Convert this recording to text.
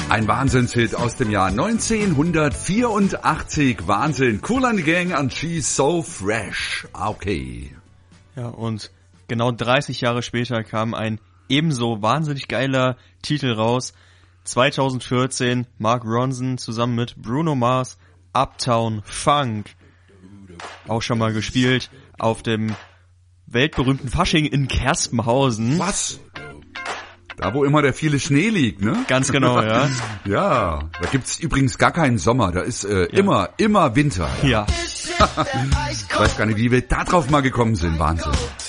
Ein Wahnsinnshit aus dem Jahr 1984. Wahnsinn. Kool and the Gang and She's So Fresh. Okay. Ja, und genau 30 Jahre später kam ein ebenso wahnsinnig geiler Titel raus. 2014 Mark Ronson zusammen mit Bruno Mars, Uptown Funk. Auch schon mal gespielt auf dem weltberühmten Fasching in Kerspenhausen. Was? Da, wo immer der viele Schnee liegt, ne? Ganz genau, ja. Ja, da gibt's übrigens gar keinen Sommer, da ist immer Winter. Ja. Ich weiß gar nicht, wie wir da drauf mal gekommen sind, Wahnsinn.